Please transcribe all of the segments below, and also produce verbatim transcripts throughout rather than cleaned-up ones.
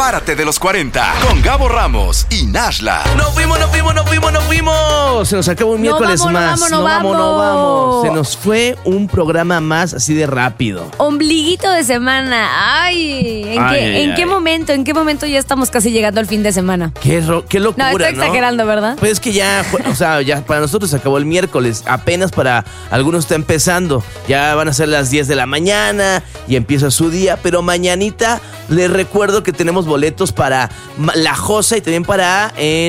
Párate de los cuarenta con Gabo Ramos y Nashla. ¡Nos fuimos, nos fuimos, nos fuimos, nos fuimos! Se nos acabó un miércoles no vamos, más. No vamos, no, no vamos. vamos, no vamos. Se nos fue un programa más así de rápido. Ombliguito de semana. Ay, ¿en, Ay, qué, ay, ¿en ay. qué momento? ¿En qué momento ya estamos casi llegando al fin de semana? Qué, ro- qué locura, No, ¿no? estoy exagerando, ¿verdad? Pues es que ya, fue- o sea, ya para nosotros se acabó el miércoles. Apenas para algunos está empezando. Ya van a ser las diez de la mañana y empieza su día. Pero mañanita les recuerdo que tenemos boletos para Ma- La Josa y también para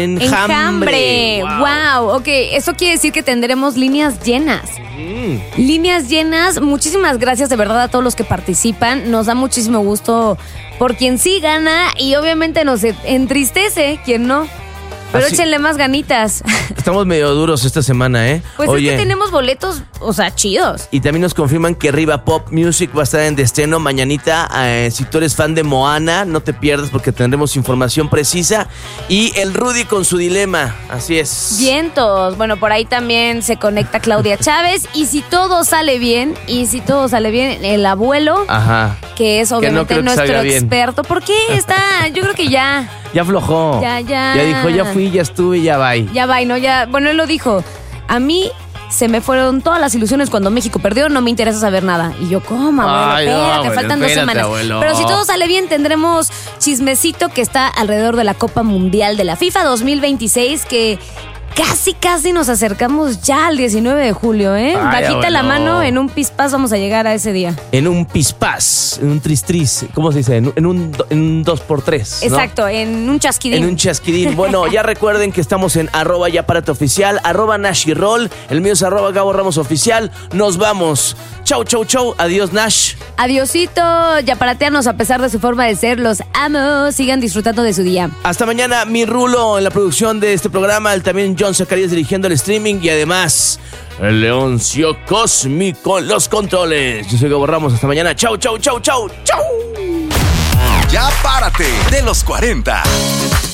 Enjambre. Enjambre. Wow. Ok, eso quiere decir que tendremos líneas llenas. Mm. Líneas llenas. Muchísimas gracias de verdad a todos los que participan. Nos da muchísimo gusto por quien sí gana y obviamente nos entristece quien no. Pero Así- échenle más ganitas. Estamos medio duros esta semana, ¿eh? Pues es que tenemos boletos, o sea, chidos. Y también nos confirman que Riva Pop Music va a estar en estreno mañanita. Eh, si tú eres fan de Moana, no te pierdas porque tendremos información precisa. Y el Rudy con su dilema, así es. Vientos. Bueno, por ahí también se conecta Claudia Chávez. Y si todo sale bien, y si todo sale bien, el abuelo, Ajá. que es obviamente creo que nuestro salga bien. experto. ¿Por qué está? Yo creo que ya, Ya aflojó. Ya, ya. Ya dijo, ya fui, ya estuve, ya bye. ya va, y no, ya. Bueno, él lo dijo. A mí se me fueron todas las ilusiones cuando México perdió, no me interesa saber nada. Y yo, ¿cómo, abuelo? Ay, no, espérate, abuelo, faltan dos espérate, semanas. abuelo. Pero si todo sale bien, tendremos chismecito que está alrededor de la Copa Mundial de la FIFA dos mil veintiséis, que casi, casi nos acercamos ya al diecinueve de julio, ¿eh? Ay, Bajita la abuelo. mano, en un pispás vamos a llegar a ese día. En un pispás, en un tris-tris, ¿cómo se dice? En, en un, do- en un dos por tres, ¿no? Exacto, en un chasquidín. En un chasquidín. Bueno, ya recuerden que estamos en arroba ya párate oficial, arroba Nash y Roll. El mío es arroba Gabo Ramos oficial. Nos vamos. Chau, chau, chau. Adiós, Nash. Adiosito, yaparateanos a pesar de su forma de ser. Los amo. Sigan disfrutando de su día. Hasta mañana, mi Rulo en la producción de este programa. El también John Zacarías dirigiendo el streaming. Y además, el Leoncio Cósmico en los controles. Yo soy Gabo Ramos. Hasta mañana. Chau, chau, chau, chau, chau. Ya párate de los cuarenta.